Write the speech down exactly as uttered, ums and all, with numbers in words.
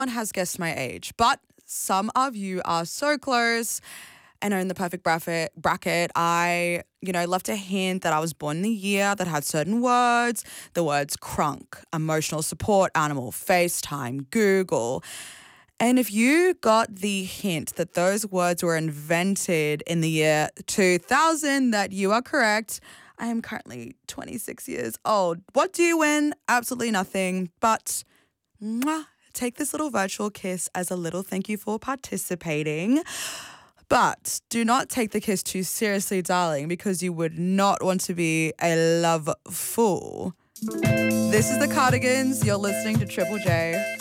one has guessed my age, but some of you are so close and are in the perfect bracket. bracket. I, you know, left a hint that I was born in the year that had certain words. The words crunk, emotional support animal, FaceTime, Google. And if you got the hint that those words were invented in the year two thousand, that you are correct. I am currently twenty-six years old. What do you win? Absolutely nothing. But mwah, take this little virtual kiss as a little thank you for participating. But do not take the kiss too seriously, darling, because you would not want to be a love fool. This is the Cardigans. You're listening to Triple J.